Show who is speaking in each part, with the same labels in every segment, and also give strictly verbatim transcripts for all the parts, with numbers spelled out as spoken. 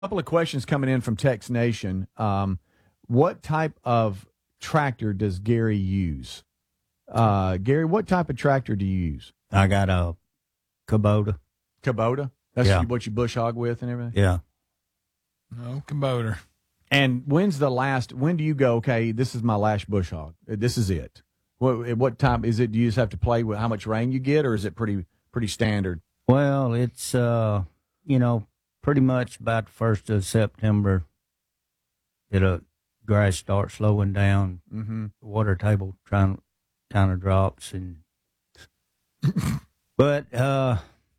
Speaker 1: couple of questions coming in from Tex Nation. Um, what type of tractor does Gary use? Uh, Gary, what type of tractor do you use?
Speaker 2: I got a Kubota.
Speaker 1: Kubota? That's
Speaker 2: Yeah.
Speaker 1: what you bush hog with and everything?
Speaker 2: Yeah.
Speaker 3: No, Kubota.
Speaker 1: And when's the last, when do you go, okay, this is my last bush hog. This is it. What, at what time is it? Do you just have to play with how much rain you get, or is it pretty pretty standard?
Speaker 2: Well, it's, uh, you know, pretty much about the first of September, it'll, grass starts slowing down.
Speaker 1: Mm-hmm.
Speaker 2: The water table trying kind of drops. and But, uh,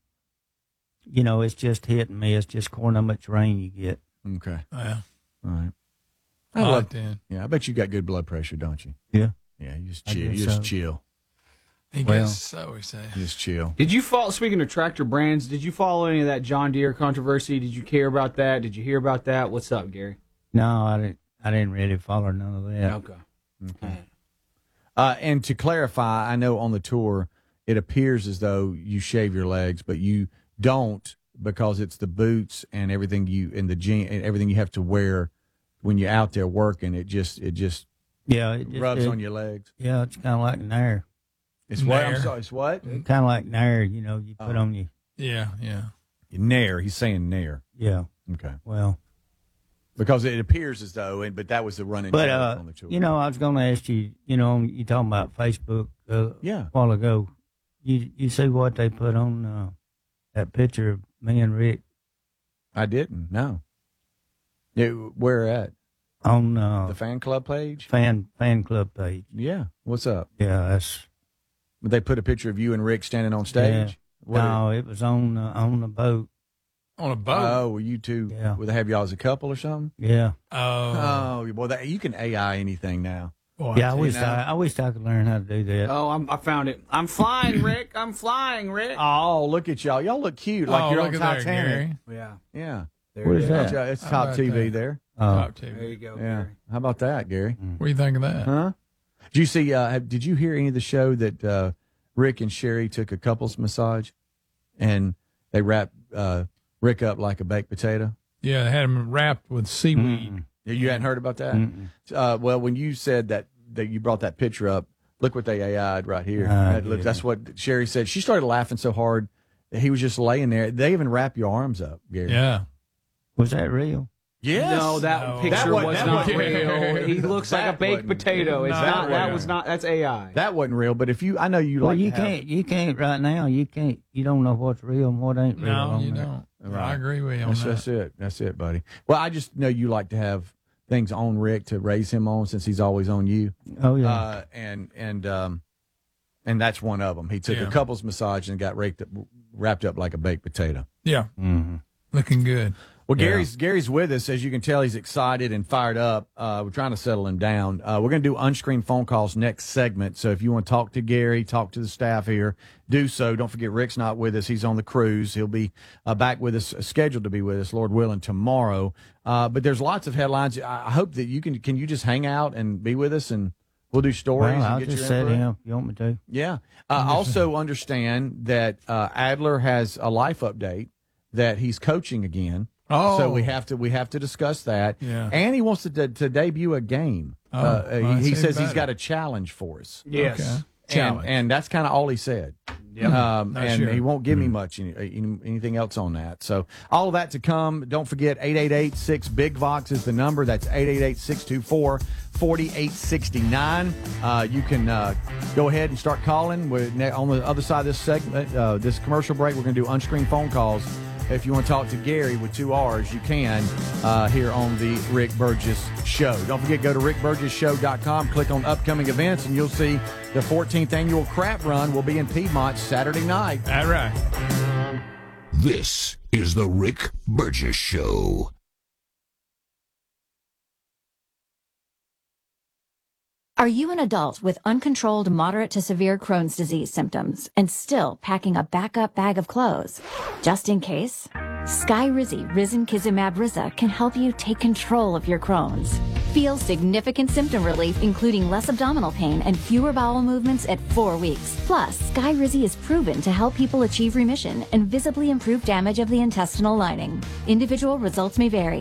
Speaker 2: you know, it's just hit and miss, just according how much rain you get.
Speaker 1: Okay.
Speaker 3: Yeah.
Speaker 1: All right.
Speaker 3: I
Speaker 1: I
Speaker 3: like
Speaker 1: love,
Speaker 3: that.
Speaker 1: yeah, I bet you got good blood pressure, don't you?
Speaker 2: Yeah.
Speaker 1: Yeah, you just
Speaker 2: I
Speaker 1: chill.
Speaker 2: guess
Speaker 1: You just
Speaker 2: so.
Speaker 1: chill.
Speaker 3: He
Speaker 2: Well-
Speaker 3: gets so he say.
Speaker 1: You just chill.
Speaker 4: Did you follow, speaking of tractor brands, did you follow any of that John Deere controversy? Did you care about that? Did you hear about that? What's up, Gary?
Speaker 2: No, I didn't, I didn't really follow none of that.
Speaker 4: Okay.
Speaker 1: Okay. Uh, and to clarify, I know on the tour, it appears as though you shave your legs, but you don't, because it's the boots and everything you and the jean and everything you have to wear when you're out there working. It just it just
Speaker 2: Yeah. It just,
Speaker 1: rubs
Speaker 2: it,
Speaker 1: on your legs.
Speaker 2: Yeah, it's kind of like Nair.
Speaker 1: It's what? I'm
Speaker 3: Nair.
Speaker 1: sorry. It's what?
Speaker 2: Kind of like Nair, you know, you put
Speaker 1: Oh.
Speaker 2: on your,
Speaker 3: Yeah, yeah.
Speaker 1: Nair. He's saying Nair.
Speaker 2: yeah,
Speaker 1: Okay.
Speaker 2: well.
Speaker 1: Because it appears as though, and but that was the running
Speaker 2: But,
Speaker 1: joke
Speaker 2: uh,
Speaker 1: on the tour.
Speaker 2: you know, I was going to ask you, you know, you talking about Facebook uh,
Speaker 1: Yeah.
Speaker 2: a while ago. You you see what they put on uh, that picture of me and Rick
Speaker 1: I didn't. No. Yeah, where at?
Speaker 2: on uh,
Speaker 1: The fan club page?
Speaker 2: fan fan club page?
Speaker 1: Yeah. What's up?
Speaker 2: Yeah, that's
Speaker 1: They put a picture of you and Rick standing on stage?
Speaker 2: Yeah.
Speaker 1: What
Speaker 2: no, it was on uh, on the boat.
Speaker 3: On a boat.
Speaker 1: Oh, were you two?
Speaker 2: Yeah.
Speaker 1: Would they have y'all as a couple or something?
Speaker 2: Yeah,
Speaker 3: Oh.
Speaker 1: Oh, well, that, you can A I anything now.
Speaker 3: Boy,
Speaker 2: yeah. I
Speaker 3: tell
Speaker 2: wish
Speaker 3: you
Speaker 1: know.
Speaker 2: I, I wish I could learn how to do that.
Speaker 4: Oh, I'm, I found it. I'm flying, Rick. I'm flying, Rick.
Speaker 1: Oh, look at y'all. Y'all look cute, like
Speaker 3: oh,
Speaker 1: you're
Speaker 3: look
Speaker 1: on
Speaker 3: at there,
Speaker 1: Titanic.
Speaker 3: Gary.
Speaker 4: Yeah.
Speaker 1: Yeah.
Speaker 4: There
Speaker 2: What
Speaker 4: it
Speaker 2: is that?
Speaker 1: Yeah, it's
Speaker 3: How
Speaker 1: top
Speaker 3: about
Speaker 1: T V
Speaker 3: that?
Speaker 1: there.
Speaker 2: Uh,
Speaker 3: Top two.
Speaker 4: There you go,
Speaker 1: Yeah.
Speaker 4: Gary.
Speaker 1: How about that, Gary?
Speaker 3: What do you think of that?
Speaker 1: Huh? Did you see, uh, have- did you hear any of the show that uh, Rick and Sherry took a couples massage and they wrapped uh, Rick up like a baked potato?
Speaker 3: Yeah, they had him wrapped with seaweed.
Speaker 2: Mm-mm.
Speaker 1: You hadn't heard about that?
Speaker 2: Mm-mm.
Speaker 1: Uh, well, when you said that, that you brought that picture up, look what they A I'd right here.
Speaker 2: Ah,
Speaker 1: That look-
Speaker 2: yeah.
Speaker 1: That's what Sherry said. She started laughing so hard that he was just laying there. They even wrap your arms up, Gary.
Speaker 3: Yeah.
Speaker 2: Was that real?
Speaker 1: Yes.
Speaker 4: No, that
Speaker 3: No.
Speaker 4: picture
Speaker 1: That wasn't-
Speaker 4: was
Speaker 1: that
Speaker 4: not
Speaker 3: wasn't-
Speaker 4: real. He looks like
Speaker 1: That
Speaker 4: a baked
Speaker 1: wasn't-
Speaker 4: potato. It's
Speaker 3: No,
Speaker 4: not.
Speaker 3: that
Speaker 4: That
Speaker 3: wasn't.
Speaker 4: was not. That's A I.
Speaker 1: That wasn't real, but if you, I know you
Speaker 2: Well,
Speaker 1: like
Speaker 2: you
Speaker 1: to have-
Speaker 2: can't. You can't right now. You can't. You don't know what's real and what ain't real.
Speaker 3: No,
Speaker 2: on
Speaker 3: you
Speaker 2: there.
Speaker 3: don't.
Speaker 1: Right.
Speaker 3: I agree with you on
Speaker 1: That's,
Speaker 3: that.
Speaker 1: that's it. That's it, buddy. Well, I just know you like to have things on Rick to raise him on since he's always on you.
Speaker 2: Oh yeah.
Speaker 1: Uh, and and um, and that's one of them. He took
Speaker 3: Yeah.
Speaker 1: a couples massage and got raked up, wrapped up like a baked potato.
Speaker 3: Yeah,
Speaker 2: mm-hmm.
Speaker 3: looking good.
Speaker 1: Well,
Speaker 2: Yeah.
Speaker 1: Gary's Gary's with us. As you can tell, he's excited and fired up. Uh, we're trying to settle him down. Uh, we're going to do unscreened phone calls next segment. So if you want to talk to Gary, talk to the staff here, do so. Don't forget, Rick's not with us. He's on the cruise. He'll be uh, back with us, scheduled to be with us, Lord willing, tomorrow. Uh, but there's lots of headlines. I I hope that you can. Can you just hang out and be with us, and we'll do stories
Speaker 2: Well,
Speaker 1: and
Speaker 2: I'll
Speaker 1: get
Speaker 2: just
Speaker 1: your
Speaker 2: sit
Speaker 1: input?
Speaker 2: down. You want me to?
Speaker 1: Yeah. Uh, also understand that uh, Adler has a life update that he's coaching again.
Speaker 3: Oh,
Speaker 1: So we have to we have to discuss that.
Speaker 3: Yeah.
Speaker 1: And he wants to de- to debut a game.
Speaker 3: Oh,
Speaker 1: uh,
Speaker 3: well,
Speaker 1: he
Speaker 3: that's
Speaker 1: he
Speaker 3: even
Speaker 1: says he's
Speaker 3: better.
Speaker 1: got a challenge for us.
Speaker 4: Yes.
Speaker 3: Okay.
Speaker 1: And,
Speaker 3: Challenge.
Speaker 1: and that's kind of all he said. Um,
Speaker 3: Not
Speaker 1: and
Speaker 3: sure.
Speaker 1: he won't give me much any, any, anything else on that. So all of that to come. Don't forget eight eight eight six big vox is the number. That's eight eight eight six two four four eight six nine. Uh, you can uh, go ahead and start calling. We're ne- on the other side of this segment, uh, this commercial break, we're going to do unscreened phone calls. If you want to talk to Gary with two R's, you can uh, here on the Rick Burgess Show. Don't forget, go to rick burgess show dot com, click on upcoming events, and you'll see the fourteenth annual Crap Run will be in Piedmont Saturday night.
Speaker 3: All right.
Speaker 5: This is the Rick Burgess Show.
Speaker 6: Are you an adult with uncontrolled moderate to severe Crohn's disease symptoms and still packing a backup bag of clothes? Just in case, Skyrizi Risankizumab Riza can help you take control of your Crohn's. Feel significant symptom relief, including less abdominal pain and fewer bowel movements at four weeks. Plus, Skyrizi is proven to help people achieve remission and visibly improve damage of the intestinal lining. Individual results may vary.